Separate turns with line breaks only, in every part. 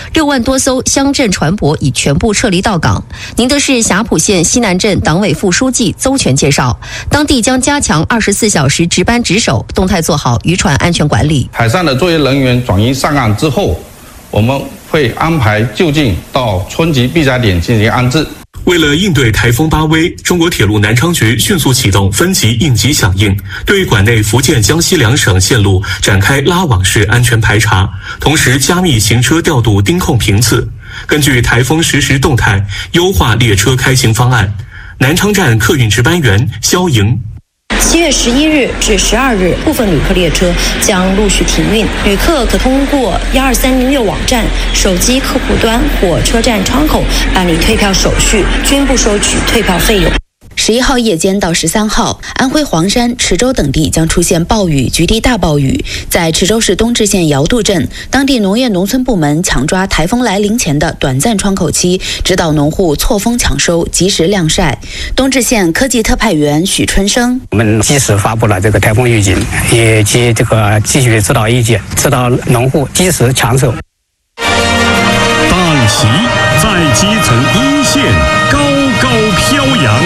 6万多艘乡镇船舶已全部撤离到港。宁德市霞浦县西南镇党委副书记邹全介绍，当地将加强24小时值班值守，动态做好渔船安全管理。
海上的作业人员转移上岸之后，我们会安排就近到村级避灾点进行安置。
为了应对台风巴威，中国铁路南昌局迅速启动分级应急响应，对管内福建、江西2省线路展开拉网式安全排查，同时加密行车调度盯控频次，根据台风实时动态优化列车开行方案。南昌站客运值班员肖莹。
7月11日至12日，部分旅客列车将陆续停运，旅客可通过12306网站、手机客户端或车站窗口办理退票手续，均不收取退票费用。
11号夜间到13号，安徽黄山、池州等地将出现暴雨、局地大暴雨。在池州市东至县尧渡镇，当地农业农村部门抢抓台风来临前的短暂窗口期，指导农户错峰抢收，及时晾晒。东至县科技特派员许春生：
我们及时发布了这个台风预警，以及继续指导意见，指导农户及时抢收。
党旗在基层一线高高飘扬。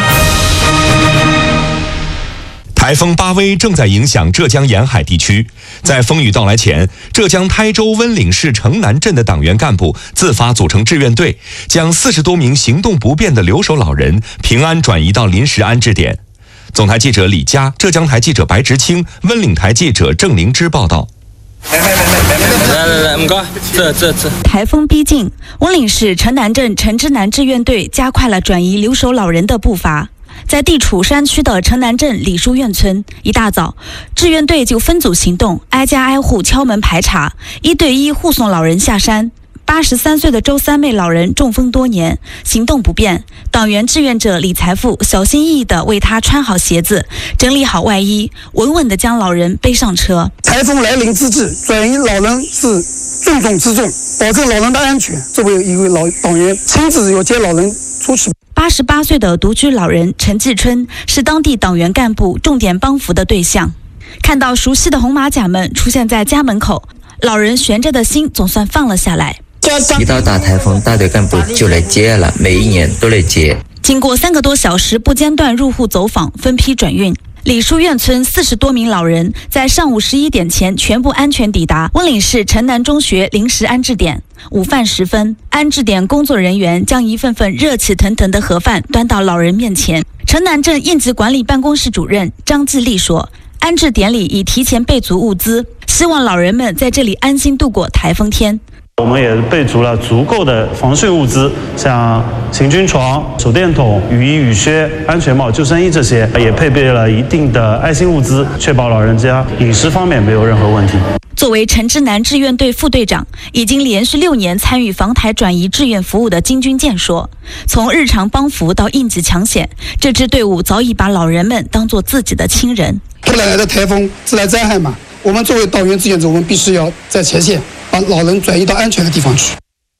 台风巴威正在影响浙江沿海地区，在风雨到来前，浙江台州温岭市城南镇的党员干部自发组成志愿队，将40多名行动不便的留守老人平安转移到临时安置点。总台记者李佳、浙江台记者白直清、温岭台记者郑灵芝报道。
来，唔该，这。
台风逼近，温岭市城南镇城之南志愿队加快了转移留守老人的步伐。在地处山区的城南镇李书院村，一大早，志愿队就分组行动，挨家挨户敲门排查，1对1护送老人下山。83岁的周三妹老人中风多年，行动不便，党员志愿者李财富小心翼翼地为他穿好鞋子，整理好外衣，稳稳地将老人背上车。
台风来临之际，转移老人是重中之重，保证老人的安全。作为一位老党员，亲自要接老人出去。
88岁的独居老人陈继春是当地党员干部重点帮扶的对象。看到熟悉的红马甲们出现在家门口，老人悬着的心总算放了下来。
一到大台风，大队干部就来接了，每一年都来接。
经过3个多小时不间断入户走访，分批转运，李书院村40多名老人在上午11点前全部安全抵达温岭市城南中学临时安置点。午饭时分，安置点工作人员将一份份热气腾腾的盒饭端到老人面前。城南镇应急管理办公室主任张继立说，安置点里已提前备足物资，希望老人们在这里安心度过台风天。
我们也备足了足够的防汛物资，像行军床、手电筒、雨衣、雨靴、安全帽、救生衣这些，也配备了一定的爱心物资，确保老人家饮食方面没有任何问题。
作为城之南志愿队副队长，已经连续6年参与防台转移志愿服务的金军健说，从日常帮扶到应急抢险，这支队伍早已把老人们当作自己的亲人。
突然来的台风，自然灾害嘛，我们作为党员志愿者，我们必须要在前线把老人转移到安全的地方去。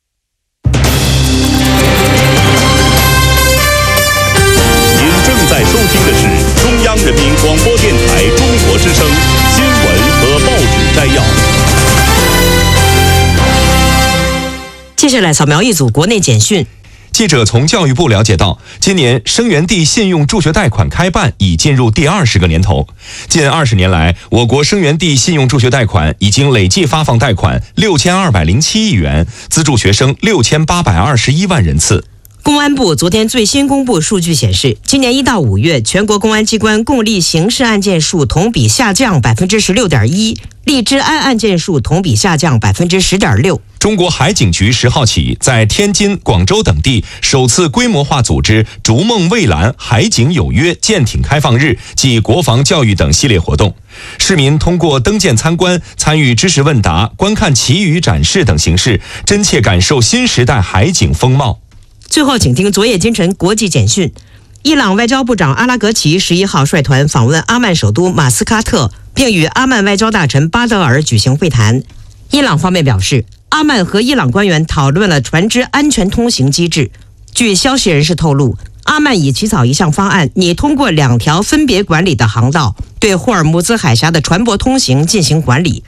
您正在收听的是中央人民广播电台中国之声新闻和报纸摘要。
接下来扫描一组国内简讯。
记者从教育部了解到，今年生源地信用助学贷款开办已进入第20个年头。近20年来，我国生源地信用助学贷款已经累计发放贷款6207亿元，资助学生6821万人次。
公安部昨天最新公布数据显示，今年1到5月，全国公安机关共立刑事案件数同比下降16.1%，立治安案件数同比下降10.6%。
中国海警局10号起在天津、广州等地首次规模化组织“逐梦蔚蓝海警有约”舰艇开放日暨国防教育等系列活动。市民通过登舰参观、参与知识问答、观看旗语展示等形式，真切感受新时代海警风貌。
最后，请听昨夜今晨国际简讯。伊朗外交部长阿拉格齐11号率团访问阿曼首都马斯喀特，并与阿曼外交大臣巴德尔举行会谈。伊朗方面表示，阿曼和伊朗官员讨论了船只安全通行机制。据消息人士透露，阿曼已起草一项方案，拟通过2条分别管理的航道，对霍尔木兹海峡的船舶通行进行管理。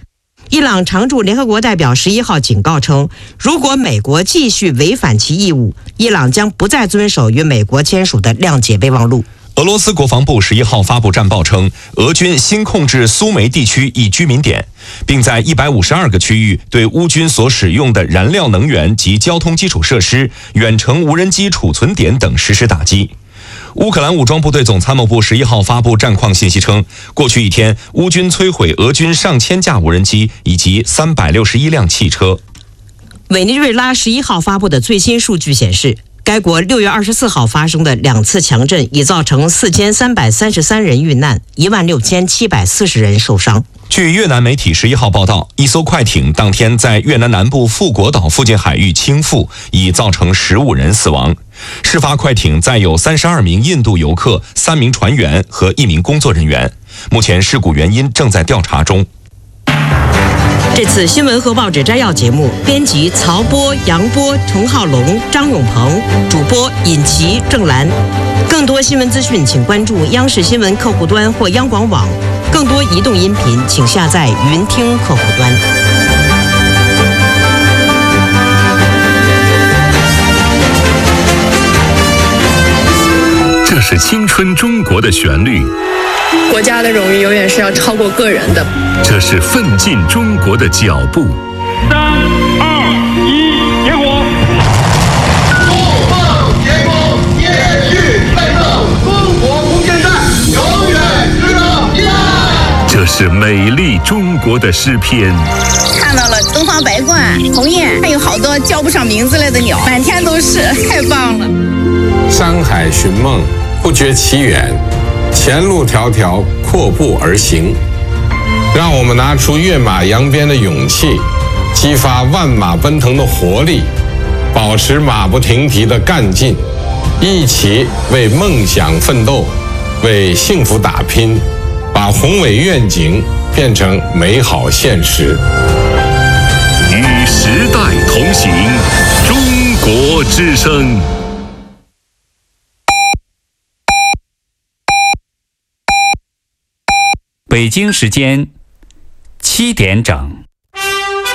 伊朗常驻联合国代表11号警告称，如果美国继续违反其义务，伊朗将不再遵守与美国签署的谅解备忘录。
俄罗斯国防部11号发布战报称，俄军新控制苏梅地区一居民点，并在152个区域对乌军所使用的燃料能源及交通基础设施、远程无人机储存点等实施打击。乌克兰武装部队总参谋部11号发布战况信息称，过去一天，乌军摧毁俄军上千架无人机以及361辆汽车。
委内瑞拉11号发布的最新数据显示，该国6月24号发生的2次强震已造成4333人遇难，16740人受伤。
据越南媒体11号报道，一艘快艇当天在越南南部富国岛附近海域倾覆，已造成15人死亡。事发快艇载有32名印度游客、3名船员和1名工作人员。目前事故原因正在调查中。
这次新闻和报纸摘要节目，编辑曹波、杨波、陈浩龙、张永鹏，主播尹琪、郑兰。更多新闻资讯，请关注央视新闻客户端或央广网。更多移动音频，请下载云听客户端。
这是青春中国的旋律。
国家的荣誉永远是要超过个人的。
这是奋进中国的脚步。
3、2、1，点火！
不放天空，延续奋斗，中国空间站永远值得依赖。
这是美丽中国的诗篇。
看到了东方白鹳、鸿雁，还有好多叫不上名字来的鸟，满天都是，太棒了。
山海寻梦，不觉其远。前路迢迢，阔步而行。让我们拿出跃马扬鞭的勇气，激发万马奔腾的活力，保持马不停蹄的干劲，一起为梦想奋斗，为幸福打拼，把宏伟愿景变成美好现实。
与时代同行，中国之声。
北京时间7点整。